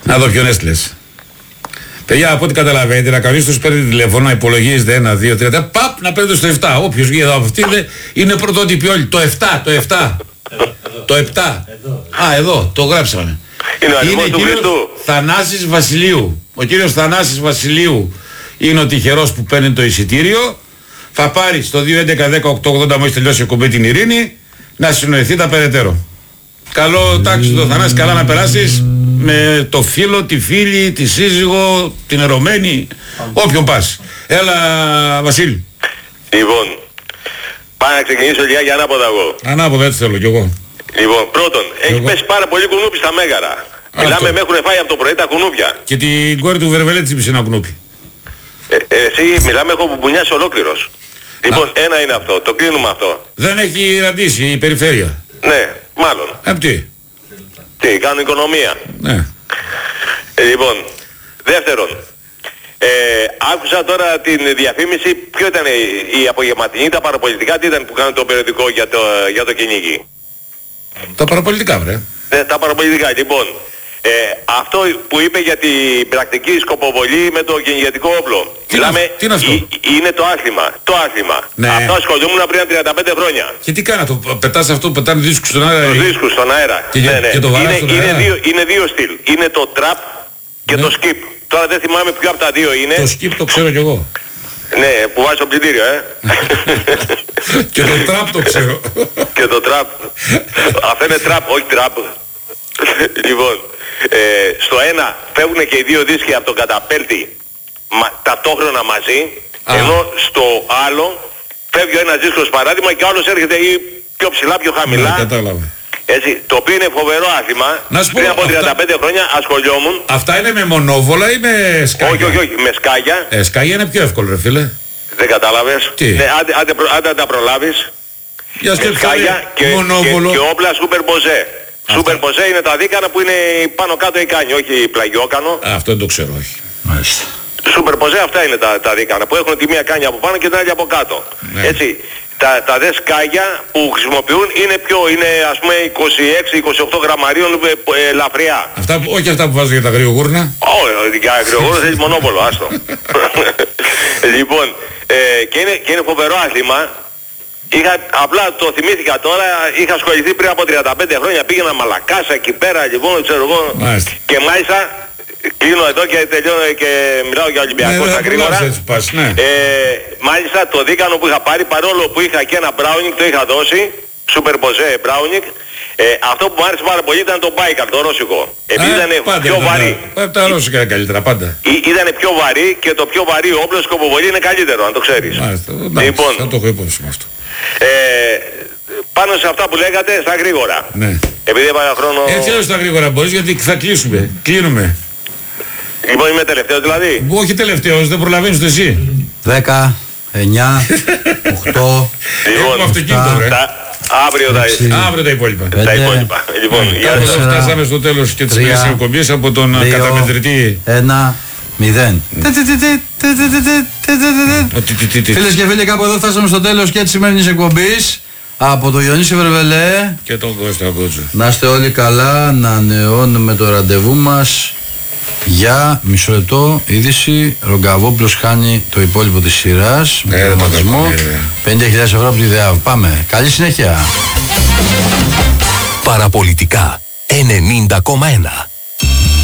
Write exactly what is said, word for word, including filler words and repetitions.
Να δω ποιον έστειλες. Παιδιά, από ό,τι καταλαβαίνετε, να κανείς τους παίρνει τηλέφωνο, να υπολογίζετε ένα, δύο, τρία, παπ, να παίρνετε στο επτά. Όποιος βγει εδώ από αυτή είναι, είναι πρωτότυποι όλοι. Το επτά, το επτά. Εδώ, εδώ. Το επτά. Εδώ. Α, εδώ, το γράψαμε. Είναι ο είναι του Χριστού. Θανάσης Βασιλείου. Ο κύριος Θανάσης Βασιλείου είναι ο τυχερός που παίρνει το εισιτήριο. Θα πάρει στο δύο έντεκα δέκα οκτώ ογδόντα μόλις τελειώσει ο κουμπί την Ειρήνη να συνοηθεί τα περαιτέρω. Καλό τάξη το Θανάση, καλά να περάσεις με το φίλο, τη φίλη, τη σύζυγο, την ερωμένη, όποιον πας. Έλα Βασίλη. Λοιπόν, πάω να ξεκινήσω λίγα για ανάποδα εγώ. Ανάποδα έτσι θέλω κι εγώ. Λοιπόν, πρώτον, έχει εγώ. πέσει πάρα πολύ κουνούπι στα Μέγαρα. Αυτό. Μιλάμε, με έχουν φάει από το πρωί τα κουνούπια. Και την κόρη του Βερβελέ της είπε ένα κουνούπι. Ε, ε, εσύ μιλάμε, έχω μπουνιάσει ολόκληρος. Λοιπόν, Α. ένα είναι αυτό, το κλείνουμε αυτό. Δεν έχει ραντίσει η περιφέρεια. Ναι, μάλλον. Ε, τι. Τι, κάνουν οικονομία. Ναι. Ε, λοιπόν, δεύτερον, ε, άκουσα τώρα την διαφήμιση, ποιο ήταν η, η απογευματινή, τα παραπολιτικά, τι ήταν που κάνουν το περιοδικό για το, για το κυνήγι. Τα παραπολιτικά, βρε. Ναι, τα παραπολιτικά, λοιπόν. Ε, αυτό που είπε για την πρακτική σκοποβολή με το κυνηγετικό όπλο. Τι, Μιλάμε, τι είναι αυτό? Ή, είναι το άθλημα. Το άθλημα. Ναι. Αυτό ασχολούμουν πριν τριάντα πέντε χρόνια. Και τι κάνει αυτό, πετάς αυτό, πετάνε δίσκους στον αέρα. Τους δίσκους στον αέρα. Και, ναι, ναι. Και το είναι, στον είναι, αέρα. δύο, είναι δύο στυλ. Είναι το trap και ναι. το skip. Τώρα δεν θυμάμαι ποιο από τα δύο είναι. Το skip το ξέρω κι εγώ. Ναι, που βάζει στο πλυντήριο, ε. Και το trap το ξέρω. Και το trap. Αυτό είναι trap, όχι trap. Λοιπόν, ε, στο ένα φεύγουν και οι δύο δίσκοι από τον καταπέλτη μα, ταυτόχρονα μαζί, Α. ενώ στο άλλο φεύγει ο ένας δίσκος παράδειγμα και ο άλλος έρχεται ή πιο ψηλά, πιο χαμηλά. Ναι, κατάλαβα. Έτσι, το οποίο είναι φοβερό άθλημα. Πριν από τριάντα πέντε αυτά... χρόνια ασχολιόμουν. Αυτά είναι με μονόβολα ή με σκάγια? Όχι, όχι, όχι, με σκάγια. Ε, σκάγια είναι πιο εύκολο, ρε φίλε. Δεν κατάλαβες. Τι? Ναι, άντε, άντε, άντε, άντε τα προλάβεις. Για με σκάγια και, και, και όπλα σούπερ μποζέ. Σούπερ μποζέ είναι τα δίκανα που είναι πάνω κάτω η κάνη, όχι πλαγιόκανο. Α, αυτό δεν το ξέρω, όχι. Μάλιστα. Σούπερ μποζέ αυτά είναι τα, τα δίκανα που έχουν τη μία κάνη από πάνω και την άλλη από κάτω. Ναι. Έτσι. Τα, τα δε σκάγια που χρησιμοποιούν είναι πιο, είναι ας πούμε είκοσι έξι είκοσι οκτώ γραμμαρίων ε, ε, ελαφριά. Αυτά, όχι αυτά που βάζουν για τα αγριογούρνα. Όχι, για αγριογούρνα θέλει μονόπολο, άστο. Λοιπόν, ε, και, είναι, και είναι φοβερό άθλημα. Είχα, απλά το θυμήθηκα τώρα, είχα ασχοληθεί πριν από τριάντα πέντε χρόνια, πήγαινα Μαλακάσα εκεί πέρα, λοιπόν, ξέρω εγώ. Μάλιστα. Και μάλιστα, κλείνω εδώ και τελειώνω και μιλάω για Ολυμπιακό στα γρήγορα. Ναι. Ε, μάλιστα το δίκανο που είχα πάρει, παρόλο που είχα και ένα Browning, το είχα δώσει, Super Bose Browning, ε, αυτό που μου άρεσε πάρα πολύ ήταν το Baikal, το ρώσικο. Επειδή ήταν πιο ήταν, βαρύ. Τα, τα ρώσικα είναι καλύτερα, πάντα. Ήταν πιο βαρύ και το πιο βαρύ όπλο σκοποβολή είναι καλύτερο, αν το ξέρεις. Μάλιστα, λοιπόν, θα το έχω υπόψη με αυτό. Ε, πάνω σε αυτά που λέγατε, στα γρήγορα. Ναι. Επειδή έβαλα χρόνο... Έτσι λέω στα γρήγορα μπορείς, γιατί θα κλείσουμε. Κλείνουμε. Λοιπόν, είμαι τελευταίος δηλαδή. Όχι τελευταίος, δεν προλαβαίνεις το εσύ. Δέκα, εννιά, οκτώ... Έχουμε αυτοκίνητο, ρε. Αύριο τα, Αύριο τα υπόλοιπα. Τα υπόλοιπα. Λοιπόν, για φτάσαμε στο τέλος και της σημερινής εκπομπής από τον καταμετρητή. Ένα, μηδέν. Φίλες και φίλοι, κάπου εδώ φτάσαμε στο τέλος και της σημερινής εκπομπής. Από τον Διονύση Βερβελέ και τον Κώστα Κότσο. Να είστε όλοι καλά, να ανανεώνουμε το ραντεβού μας για μισό λεπτό είδηση. Ρογκαβόπουλος χάνει το υπόλοιπο της σειράς με τον τερματισμό πενήντα χιλιάδες ευρώ από τη ΔΕΑΒ. Πάμε, καλή συνέχεια. Παραπολιτικά ενενήντα κόμμα ένα.